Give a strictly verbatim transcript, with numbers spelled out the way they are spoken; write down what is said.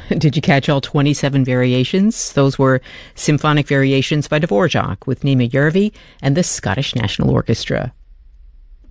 Did you catch all twenty-seven variations? Those were symphonic variations by Dvorak with Nima Järvi and the Scottish National Orchestra.